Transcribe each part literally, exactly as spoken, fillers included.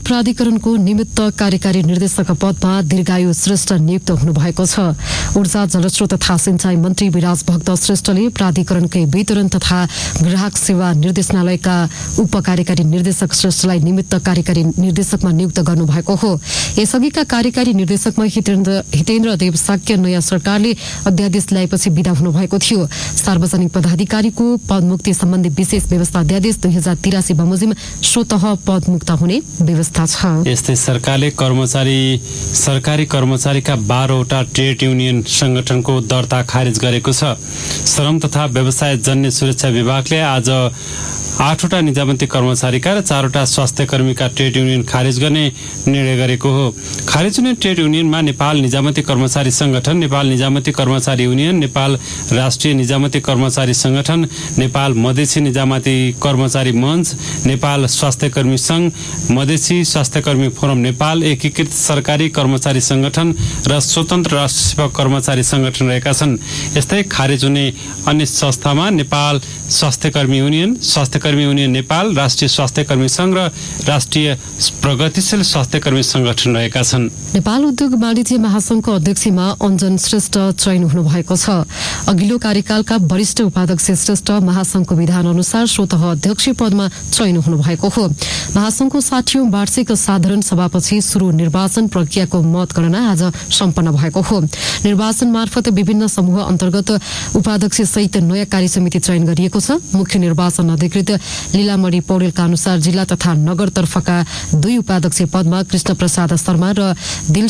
प्राधिकरणको निमित्त कार्यकारी निर्देशक पदमा दीर्घायु श्रेष्ठ नियुक्त हुनुभएको छ। ऊर्जा जलस्रोत तथा सिंचाई मन्त्री विराज भक्त श्रेष्ठले प्राधिकरणकै वितरण तथा ग्राहक सेवा निर्देशनालयका उप कार्यकारी निर्देशक श्रेष्ठलाई निमित्त कार्यकारी निर्देशकमा नियुक्त गर्नुभएको हो। यसअघिका कार्यकारी निर्देशकमा हितेन्द्र हितेन्द्र देव साक्य नयाँ सरकारले अध्यादेश ल्याएपछि विदा हुनुभएको थियो। सार्वजनिक पदाधिकारीको पदमुक्ति सम्बन्धी विशेष व्यवस्था अध्यादेश दुई हजार तिरासी बमोजिम स्वतः पदमुक्त हुने व्यवस्था छ। यस्तै सरकारले कर्मचारी सरकारी कर्मचारीका बाह्रवटा ट्रेड युनियन संगठनको दर्ता खारेज गरेको छ। श्रम तथा व्यवसाय जन्य सुरक्षा विभागले आज आठवटा निजामती कर्मचारीका र चारवटा स्वास्थ्य कर्मीका ट्रेड युनियन खारेज गर्ने निर्णय गरेको हो। खारेज हुने ट्रेड युनियनमा नेपाल निजामती कर्मचारी संगठन, नेपाल निजामती कर्मचारी युनियन, नेपाल राष्ट्रिय निजामती कर्मचारी संगठन, नेपाल मधेसी निजामती कर्मचारी मञ्च, नेपाल स्वास्थ्य कर्मी संघ, मधेसी स्वास्थ्य कर्मी फोरम नेपाल, एकीकृत सरकारी कर्मचारी संगठन र स्वतन्त्र राष्ट्र सेवा कर्मचारी संगठन रहेका छन्। यस्तै खारेज हुने अन्य संस्थामा नेपाल स्वास्थ्य कर्मी युनियन, स्वास्थ्य कर्मी युनियन नेपाल, राष्ट्रिय स्वास्थ्य कर्मी संघ र राष्ट्रिय प्रगतिशील स्वास्थ्य कर्मी संगठन रहेका छन्। नेपाल उद्योग वाणिज्य महासंघको अध्यक्षमा अञ्जन श्रेष्ठ चयन हुनुभएको छ। अघिल्लो कार्यकालका वरिष्ठ उपाध्यक्ष श्रेष्ठ महासंघको विधान अनुसार स्वतः अध्यक्ष पदमा चयन हुनुभएको हो। महासंघको साठीऔं वार्षिक साधारण सभापछि शुरू निर्वाचन प्रक्रियाको मतगणना आज सम्पन्न भएको हो। निर्वाचन मार्फत विभिन्न समूह अन्तर्गत उपाध्यक्ष सहित नयाँ कार्यसमिति चयन गरिएको छ। मुख्य निर्वाचन अधिकृत लीलामणि पौडेलका अनुसार जिल्ला तथा नगरतर्फका दुई उपाध्यक्ष पदमा कृष्ण प्रसाद शर्मा र दिल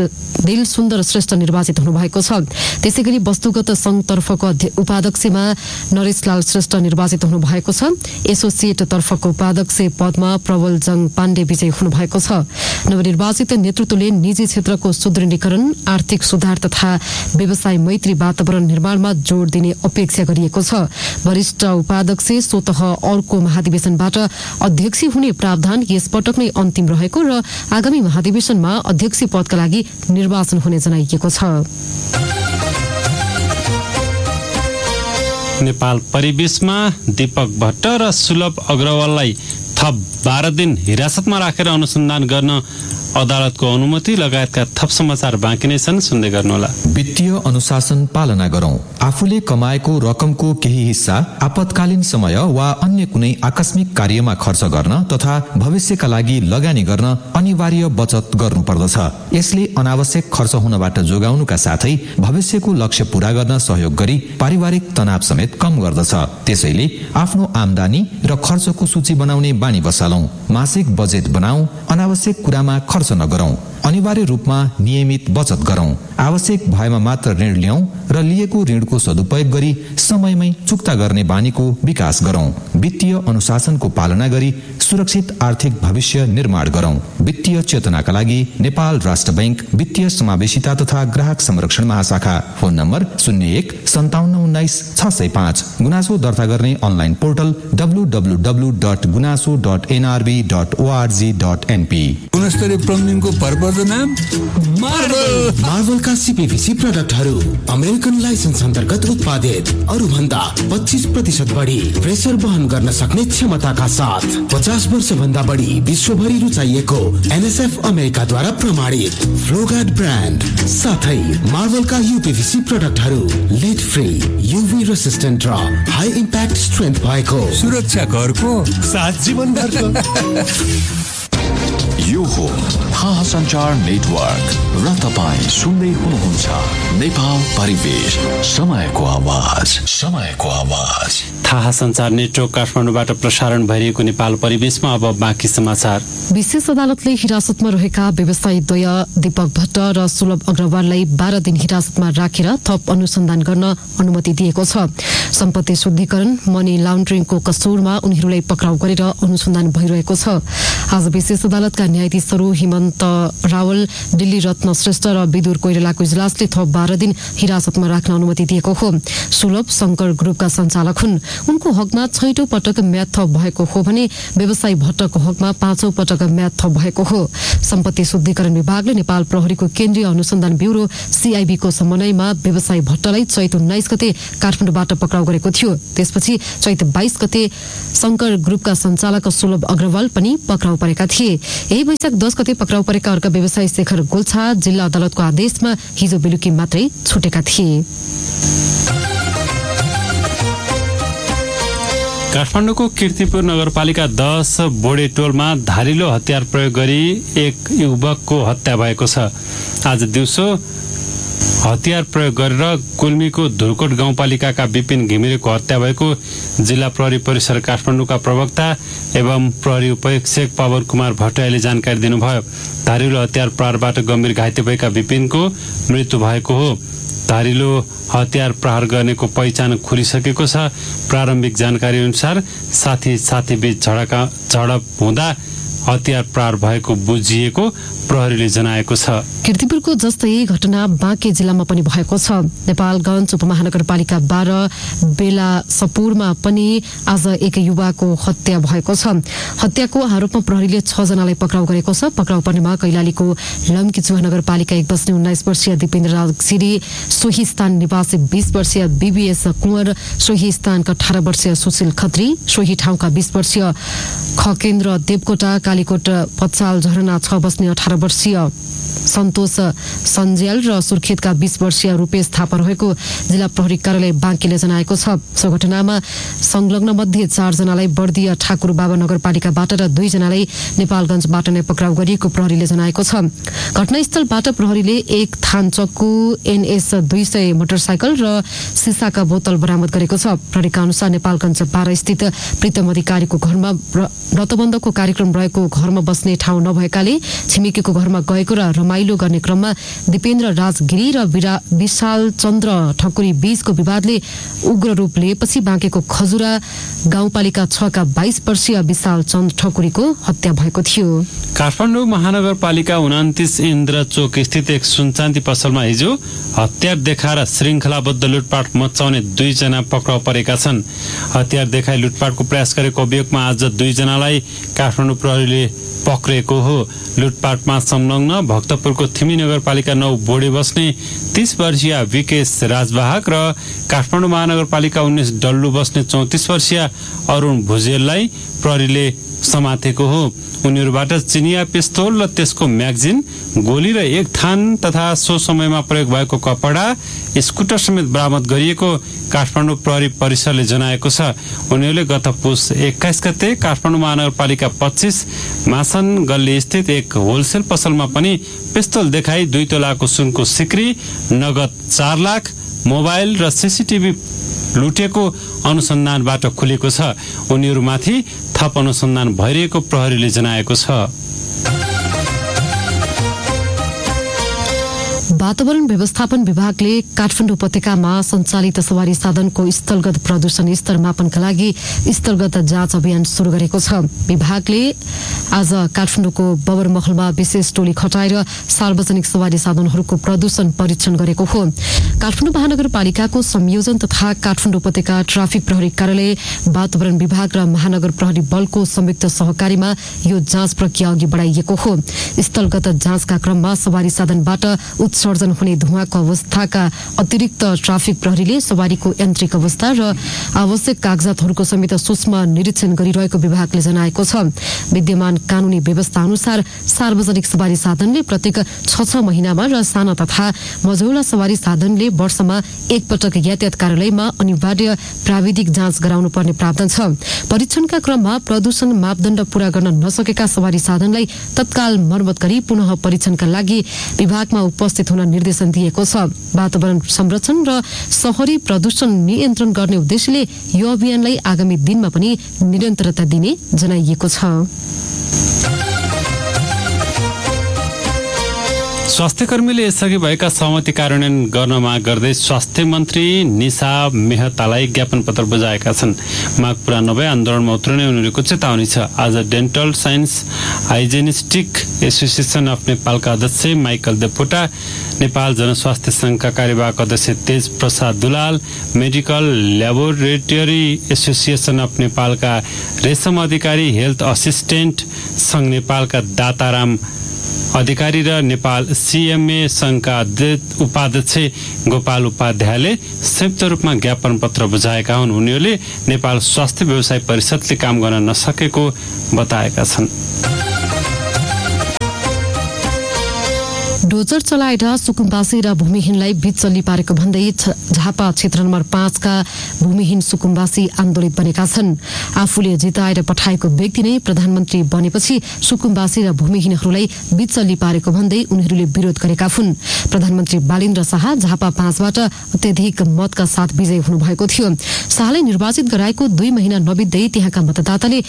सुन्दर श्रेष्ठ निर्वाचित हुनुभएको छ। त्यसैगरी वस्तुगत संघतर्फको उपाध्यक्षमा नरेशलाल श्रेष्ठ निर्वाचित हुनुभएको छ। एसोसिएट तर्फको उपाध्यक्ष पदमा प्रबलजङ पाण्डे विजयी हुनुभएको छ। नवनिर्वाचित नेतृत्वले निजी क्षेत्रको सुदृढीकरण, आर्थिक सुधार तथा व्यवसाय मैत्री वातावरण निर्माणमा जोड़ दिने अपेक्षा गरिएको छ। वरिष्ठ उपाध्यक्ष स्वतः अर्को महाधिवेशनबाट अध्यक्ष हुने प्रावधान यसपटक नै अन्तिम रहेको र आगामी महाधिवेशनमा अध्यक्ष पदका लागि निर्वाचन हुने जनाइएको छ। नेपाल परिवेशमा दीपक भट्ट र सुलभ अग्रवाललाई थप बाह्र दिन हिरासतमा राखेर अनुसन्धान गर्न अदालतको अनुमति लगायतका थप समाचार बाँकी नै छन्, सुन्दै गर्नुहोला। वित्तीय अनुशासन पालना गरौं। आफूले कमाएको रकमको केही हिस्सा आपतकालीन समय वा अन्य कुनै आकस्मिक कार्यमा खर्च गर्न तथा भविष्यका लागि लगानी गर्न अनिवार्य बचत गर्नुपर्दछ। यसले अनावश्यक खर्च हुनबाट जोगाउनुका साथै भविष्यको लक्ष्य पूरा गर्न सहयोग गरी पारिवारिक तनाव समेत कम गर्दछ। त्यसैले आफ्नो आम्दानी र खर्चको सूची बनाउने बानी बसालौं। मासिक बजेट बनाऊ, अनावश्यक कुरामा खर्च नगरौं। अनिवार्य रूपमा नियमित बचत गरौं। आवश्यक भएमा मात्र ऋण ल्याउँ र लिएको ऋणको सदुपयोग गरी समयमै चुक्ता गर्ने बानीको विकास गरौं। वित्तीय अनुशासनको पालना गरी सुरक्षित आर्थिक भविष्य निर्माण गरौं। वित्तीय चेतनाका लागि नेपाल राष्ट्र बैंक वित्तीय समावेशिता तथा ग्राहक संरक्षण महाशाखा। फोन नम्बर शून्य एक सन्ताउन्न उन्नाइस छ सय पाँच। गुनासो दर्ता गर्ने online portal W W W dot गुनासो dot NRB dot ORG dot NP. गुणस्तरीय प्लम्बिङको पर्पजको नाम मार्बल। मार्बलका सीपीवीसी प्रोडक्टहरू अमेरिकन लाइसेन्स अन्तर्गत उत्पादित, अरू भन्दा पच्चीस प्रतिशत बढी प्रेसर वहन गर्न सक्ने क्षमताका साथ पचास वर्ष भन्दा बढी विश्वभरि रुचाइएको एनएसएफ अमेरिकाद्वारा प्रमाणित फ्लोगार्ड ब्रान्ड साथै मार्बलका यूपीवीसी प्रोडक्टहरू लेड फ्री, यूभी रेसिस्टेन्ट र हाई इम्प्याक्ट स्ट्रेन्थ भएको सुरक्षा घरको साथ जीवन भरको। यो हो थाहा सञ्चार नेटवर्क र तपाईँ सुन्दै हुनुहुन्छ नेपाल परिवेश, समयको आवाज, समयको आवाज। थाहा सञ्चार नेटवर्क काठमाडौँबाट प्रसारण भइरहेको नेपाल परिवेशमा अब बाँकी समाचार। विशेष अदालतले हिरासतमा रहेका व्यवसायी द्वय दीपक भट्ट र सुलभ अग्रवाललाई बाह्र दिन हिरासतमा राखेर थप अनुसन्धान गर्न अनुमति दिएको छ। सम्पत्ति शुद्धिकरण, मनी लाउन्ड्रिङको कसुरमा उनीहरूलाई पक्राउ गरेर अनुसन्धान भइरहेको छ। आज विशेष अदालतका न्यायाधीशहरू हिमन्त रावल, दिल्ली रत्न श्रेष्ठ र विदुर कोइरालाको इजलासले थप बाह्र दिन हिरासतमा राख्न अनुमति दिएको हो। सुलभ शंकर ग्रुपका सञ्चालक हुन्। उनको हकमा छैटौं पटक म्याद थप भएको हो भने व्यवसायी भट्टको हकमा पाँचौं पटक म्याद थप भएको हो। सम्पत्ति शुद्धिकरण विभागले नेपाल प्रहरीको केन्द्रीय अनुसन्धान ब्युरो सीआईबी को समन्वयमा व्यवसायी भट्टलाई चैत उन्नाइस गते काठमाडौँबाट पक्राउ गरेको थियो। त्यसपछि चैत बाइस गते शंकर ग्रुपका सञ्चालक सुलभ अग्रवाल पनि पक्राउ परेका थिए। यही वैशाख दस गते पक्राउ परेका अर्का व्यवसायी शेखर गोल्छा जिल्ला अदालतको आदेशमा हिजो बेलुकी मात्रै छुटेका थिए। काठमाडौँको कीर्तिपुर नगरपालिका दस बोडे टोलमा धारिलो हतियार प्रयोग गरी एक युवकको हत्या भएको छ। आज दिउँसो हतियार प्रयोग गरेर गुल्मीको धुरकोट गाउँपालिकाका विपिन घिमिरेको हत्या भएको जिल्ला प्रहरी परिसर काठमाडौँका प्रवक्ता एवं प्रहरी उपरीक्षक पवन कुमार भट्टराईले जानकारी दिनुभयो। धारिलो हतियार प्रहारबाट गम्भीर घाइते भएका विपिनको मृत्यु भएको हो। धारिलो हतियार प्रहार गर्नेको पहिचान खुलिसकेको छ। प्रारम्भिक जानकारी अनुसार साथी साथी बीच झडका झडप हुँदा हतियार प्रहार भएको बुझिएको प्रहरीले जनाएको छ। कीर्तिपुरको जस्तै घटना बाँके जिल्लामा पनि भएको छ। नेपालगञ्ज उपमहानगरपालिका बाह्र बेला सपुरमा पनि आज एक युवाको हत्या भएको छ। हत्याको आरोपमा प्रहरीले छ जनालाई पक्राउ गरेको छ। पक्राउ पर्नेमा कैलालीको लम्कीचुहा नगरपालिका एक बस्ने उन्नाइस वर्षीय दिपेन्द्र राज गिरी, सोही स्थान निवासी बीस वर्षीय बीबीएस कुंवर, सोही स्थानका अठारह वर्षीय सुशील खत्री, सोही ठाउँका बीस वर्षीय खकेन्द्र देवकोटा, कालीकोट पचाल झरना छ बस्ने अठारह वर्षीय सन्तोष सञ्जेल र सुर्खेतका बीस वर्षीय रूपेश थापा रहेको जिल्ला प्रहरी कार्यालय बाँकीले जनाएको छ। सो घटनामा संलग्न मध्ये चार जनालाई बर्दिया ठाकुर बाबा नगरपालिकाबाट र दुई जनालाई नेपालगञ्जबाट नै पक्राउ गरिएको प्रहरीले जनाएको छ। घटनास्थलबाट प्रहरीले एक थान चक्कु, एनएस दुई सय मोटरसाइकल र सिसाका बोतल बरामद गरेको छ। प्रहरीका अनुसार नेपालगञ्ज बाह्र स्थित प्रीतम अधिकारीको घरमा व्रतबन्धको कार्यक्रम रहेको घरमा बस्ने ठाउँ नभएकाले छिमेकीको घरमा गएको र रमाइलो गर्ने क्रममा दिपेन्द्र राजगिरी र विशाल चन्द्र ठकुरी बीचको विवादले उग्र रूप लिएपछि बाँकेको खजुरा गाउँपालिका छ का बाइस वर्षीय विशाल चन्द्र ठकुरीको हत्या भएको थियो। काठमाडौँ महानगरपालिका उनातिस इन्द्र चोक स्थित एक सुनचान्दी पसलमा हिजो हतियार देखाएर श्रृङ्खलाबद्ध लुटपाट मचाउने दुईजना पक्राउ परेका छन्। हतियार देखाई लुटपाटको प्रयास गरेको अभियोगमा आज दुईजनालाई काठमाडौँ प्रहरीले पक्रेको हो। लुटपाटमा संलग्न भक्तपुरको थिमी नगरपालिका नौ बोडे बस्ने तीस वर्षीय विकेश राजवाहक र काठमाडौँ महानगरपालिका उन्नाइस डल्लु बस्ने चौतिस वर्षीय अरुण भुजेललाई प्रहरीले समातेको हो। उनीहरूबाट चिनिया पिस्तोल र त्यसको म्यागजिन, गोली र एक थान तथा सो समयमा प्रयोग भएको कपडा, स्कुटर समेत बरामद गरिएको काठमाडौँ प्रहरी परिसरले जनाएको छ। उनीहरूले गत पुस एक्काइस गते काठमाडौँ महानगरपालिका पच्चीस मासन गल्ली स्थित एक होलसेल पसलमा पनि पिस्तोल देखाई दुई तोलाको सुनको सिक्री, नगद चार लाख, मोबाइल र सीसीटीभी लुटेको अनुसन्धानबाट खुलेको छ। उनीहरूमाथि थप अनुसन्धान भइरहेको प्रहरीले जनाएको छ। वातावरण व्यवस्थापन विभागले काठमाडौँ उपत्यकामा सञ्चालित सवारी साधनको स्थलगत प्रदूषण स्तर मापनका लागि स्थलगत जाँच अभियान शुरू गरेको छ। विभागले आज काठमाडौँको बबरमहलमा विशेष टोली खटाएर सार्वजनिक सवारी साधनहरूको प्रदूषण परीक्षण गरेको हो। काठमाडौँ महानगरपालिकाको संयोजन तथा काठमाडौँ उपत्यका ट्राफिक प्रहरी कार्यालय, वातावरण विभाग र महानगर प्रहरी बलको संयुक्त सहकारीमा यो जाँच प्रक्रिया अघि बढाइएको हो। स्थलगत जाँचका क्रममा सवारी साधनबाट उत्सर्जन हुने धुवाँको अवस्थाका अतिरिक्त ट्राफिक प्रहरीले सवारीको यान्त्रिक अवस्था र आवश्यक कागजातहरूको समेत सूक्ष्म निरीक्षण गरिरहेको विभागले जनाएको छ। विद्यमान कानूनी व्यवस्था अनुसार सार्वजनिक सवारी साधनले प्रत्येक छ छ महिनामा र साना तथा मझौला सवारी साधनले वर्षमा एक पटक यातायात कार्यालयमा अनिवार्य प्राविधिक जाँच गराउनु पर्ने प्रावधान छ। परीक्षणका क्रममा प्रदूषण मापदण्ड पूरा गर्न नसकेका सवारी साधनलाई तत्काल मर्मत गरी पुनः परीक्षणका लागि विभागमा उपस्थित हुन निर्देशन दिएको छ। वातावरण संरक्षण र शहरी प्रदूषण नियन्त्रण गर्ने उद्देश्यले यो अभियानलाई आगामी दिनमा पनि निरन्तरता दिने जनाइएको छ। स्वास्थ्य कर्मीले यसअघि भएका सहमति कार्यान्वयन गर्न माग गर्दै स्वास्थ्य मन्त्री निशा मेहतालाई ज्ञापन पत्र बुझाएका छन्। माग पूरा नभए आन्दोलनमा उत्रने उनीहरूको चेतावनी छ। आज डेन्टल साइन्स हाइजेनिस्टिक एसोसिएसन अफ नेपालका अध्यक्ष माइकल देवकोटा, नेपाल जनस्वास्थ्य संघका कार्यवाहक अध्यक्ष तेज Prasad Dulal, medical laboratory association of नेपालका रेशम अधिकारी, हेल्थ असिस्टेन्ट संघ नेपालका दाताराम अधिकारी र नेपाल सीएमए संघका उपाध्यक्ष गोपाल उपाध्यायले संयुक्त रूपमा ज्ञापन पत्र बुझाएका हुन्। उनीहरूले नेपाल स्वास्थ्य व्यवसाय परिषदले काम गर्न नसकेको बताएका छन्। डोजर चलाएर सुकुम्बासी र भूमिहीनलाई बिचल्ली पारेको भन्दै झापा क्षेत्र नम्बर पाँचका भूमिहीन सुकुम्बासी आन्दोलित बनेका छन्। आफूले जिताएर पठाएको व्यक्ति नै प्रधानमन्त्री बनेपछि सुकुम्बासी र भूमिहीनहरूलाई बिचल्ली पारेको भन्दै उनीहरूले विरोध गरेका हुन्। प्रधानमन्त्री बालेन्द्र शाह झापा पाँचबाट अत्यधिक मतका साथ विजयी हुनुभएको थियो। शाहलाई निर्वाचित गराएको दुई महिना नबित्दै त्यहाँका मतदाताले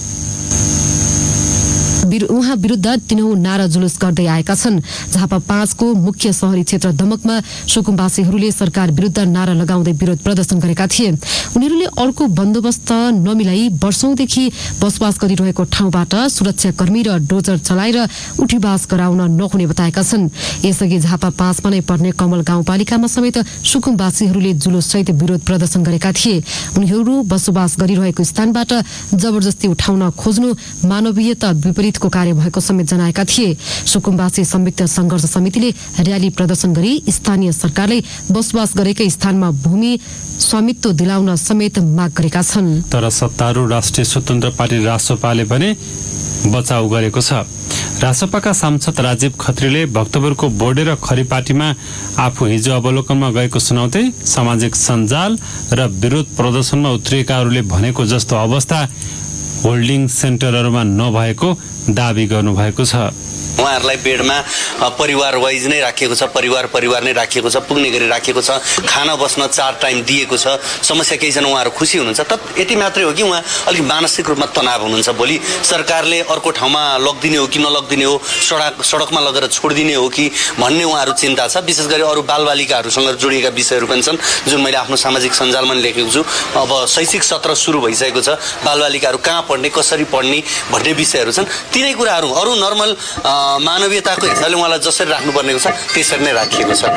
उहाँ विरुद्ध तीनौं नारा जुलुस गर्दै आएका छन्। झापा पाँचको मुख्य शहरी क्षेत्र दमकमा सुकुम्बासीहरूले सरकार विरुद्ध नारा लगाउँदै विरोध प्रदर्शन गरेका थिए। उनीहरूले अर्को बन्दोबस्त नमिलाई वर्षौंदेखि बसोबास गरिरहेको ठाउँबाट सुरक्षाकर्मी र डोजर चलाएर उठीबास गराउन नहुने बताएका छन्। यसअघि झापा पाँचमा नै पर्ने कमल गाउँपालिकामा समेत सुकुम्बासीहरूले जुलुससहित विरोध प्रदर्शन गरेका थिए। उनीहरू बसोबास गरिरहेको स्थानबाट जबरजस्ती उठाउन खोज्नु मानवीयता विपरीतको कार्य भएको समेत जनाएका थिए। सुकुम्बासी संयुक्त संघर्ष समितिले र्याली प्रदर्शन गरी स्थानीय सरकारले बसोबास गरेकै स्थानमा भूमि स्वामित्व दिलाउन समेत माग गरेका छन्। तर सत्तारूढ राष्ट्रिय स्वतन्त्र पार्टी रासोपाले भने बचाउ गरेको छ। रासोपाका सांसद राजीव खत्रीले भक्तपुरको बोर्डे र खरीपाटीमा आफू हिजो अवलोकनमा गएको सुनाउँदै सामाजिक सञ्जाल र विरोध प्रदर्शनमा उत्रिएकाहरूले भनेको जस्तो अवस्था होल्डिङ सेन्टरहरूमा नभएको दावी गर्नुभएको छ। उहाँहरूलाई बेडमा परिवार वाइज नै राखिएको छ, परिवार परिवार नै राखिएको छ, पुग्ने गरी राखिएको छ, खाना बस्न चार टाइम दिएको छ। समस्या केही छैन, उहाँहरू खुसी हुनुहुन्छ। त यति मात्रै हो कि उहाँ अलिक मानसिक रूपमा तनाव हुनुहुन्छ। भोलि सरकारले अर्को ठाउँमा लगिदिने हो कि नलगिदिने हो, सडक सडकमा लगेर छोडिदिने हो कि भन्ने उहाँहरू चिन्ता छ। विशेष गरी अरू बालबालिकाहरूसँग जोडिएका विषयहरू पनि छन् जुन मैले आफ्नो सामाजिक सञ्जालमा लेखेको छु। अब शैक्षिक सत्र सुरु भइसकेको छ, बालबालिकाहरू कहाँ पढ्ने, कसरी पढ्ने भन्ने विषयहरू छन्। तिनै कुराहरू अरू नर्मल मानवीयताको हिसाबले उहाँलाई जसरी राख्नुपर्नेको छ त्यसरी नै राखिएको छ।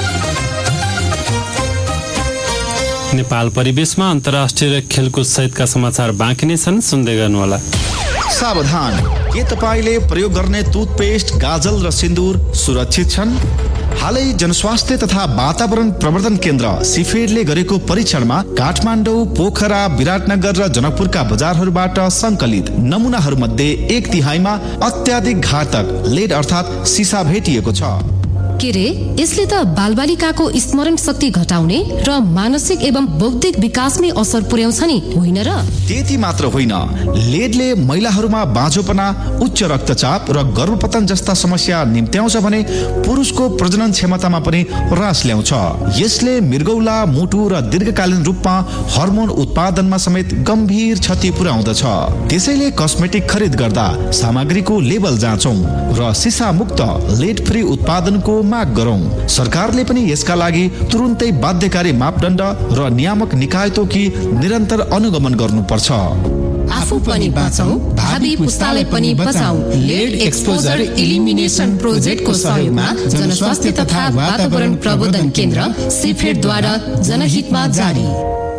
नेपाल परिवेशमा अन्तर्राष्ट्रिय र खेलकुद सहितका समाचार बाँकी नै छन्, सुन्दै गर्नुहोला। सावधान, के तपाईले प्रयोग गर्ने टुथपेस्ट, गाजल र सिन्दुर सुरक्षित छन्? हालै जनस्वास्थ्य तथा वातावरण प्रवर्धन केन्द्र सिफेडले गरेको परीक्षणमा काठमाडौँ, पोखरा, विराटनगर र जनकपुरका बजारहरूबाट संकलित नमुनाहरूमध्ये एक तिहाईमा अत्याधिक घातक लेड अर्थात् सिसा भेटिएको छ। के रे, यसले त बालबालिकाको स्मरण शक्ति घटाउने र मानसिक एवं बौद्धिक विकासमै असर पुर्याउँछ नि, होइन र? त्यति मात्र होइन, लेडले महिलाहरूमा बाँझोपना, उच्च रक्तचाप र गर्भपतन जस्ता समस्या निम्त्याउँछ भने पुरुषको प्रजनन क्षमतामा पनि ह्रास ल्याउँछ। यसले मृगौला, मुटु र दीर्घकालीन रूपमा हर्मोन उत्पादनमा समेत गम्भीर क्षति पुर्याउँदछ। त्यसैले कस्मेटिक खरिद गर्दा सामग्रीको लेबल जाँचौं र सिसा मुक्त लेड फ्री उत्पादनको माग गरौं। सरकारले पनि यसका लागि तुरुन्तै बाध्यकारी मापदण्ड र नियामक निकाय तोकी निरन्तर अनुगमन गर्नुपर्छ। आफू पनि बचाऊ, भावी पुस्तालाई पनि बचाऊ। लेड एक्सपोजर इलिमिनेसन प्रोजेक्टको सहयोगमा जनस्वास्थ्य तथा वातावरण प्रबोधन केन्द्र सिफेडद्वारा जनहितमा जारी।